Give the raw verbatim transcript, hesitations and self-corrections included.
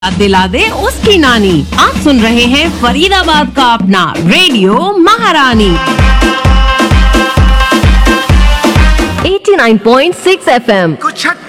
दिला दे उसकी नानी। आप सुन रहे हैं फरीदाबाद का अपना रेडियो महारानी eighty nine point six F M. कुछ